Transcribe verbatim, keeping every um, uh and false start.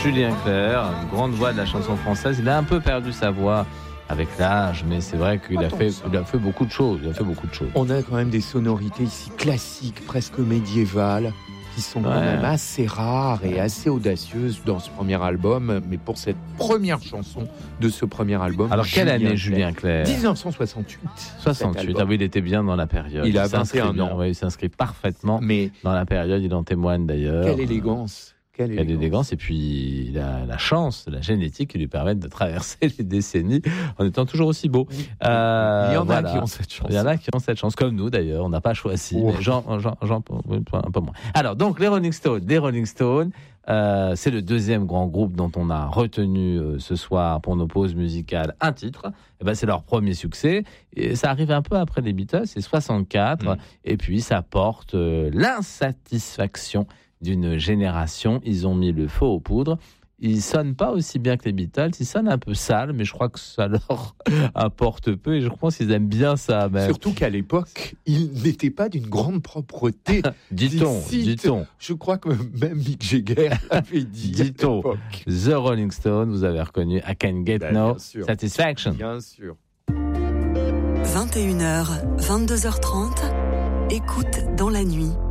Julien Clerc, une grande voix de la chanson française. Il a un peu perdu sa voix avec l'âge, mais c'est vrai qu'il a fait, il a fait beaucoup de choses. Il a fait beaucoup de choses. On a quand même des sonorités ici classiques, presque médiévales, qui sont quand Ouais. même assez rares et assez audacieuses dans ce premier album. Mais pour cette première chanson de ce premier album, Alors, quelle année, Clerc Julien Clerc? dix-neuf cent soixante-huit. soixante-huit. Ah oui, il était bien dans la période. Il a s'inscrit vingt et un bien, ans. oui, il s'inscrit parfaitement Mais dans la période. Il en témoigne d'ailleurs. quelle élégance! Quelle Quelle élégance, et puis il a la chance, la génétique qui lui permet de traverser les décennies en étant toujours aussi beau. Euh, Il y en voilà. a qui ont cette chance. Il y en a qui ont cette chance, comme nous d'ailleurs, on n'a pas choisi, Oh. mais Jean, Jean, Jean, un peu moins. Alors donc les Rolling Stones, les Rolling Stones, euh, c'est le deuxième grand groupe dont on a retenu euh, ce soir pour nos pauses musicales un titre. Et ben c'est leur premier succès, et ça arrive un peu après les Beatles, c'est soixante-quatre, Mm. et puis ça porte euh, l'insatisfaction d'une génération. Ils ont mis le feu aux poudres. Ils sonnent pas aussi bien que les Beatles. Ils sonnent un peu sales, mais je crois que ça leur apporte peu. Et je pense qu'ils aiment bien ça même. Surtout qu'à l'époque, il n'était pas d'une grande propreté. Dit-on, Des sites. dit-on. Je crois que même Mick Jagger avait dit. Dit-on. À l'époque. The Rolling Stones, vous avez reconnu I Can Get Ben, No bien sûr. Satisfaction. Bien sûr. vingt et une heures, vingt-deux heures trente, écoute dans la nuit.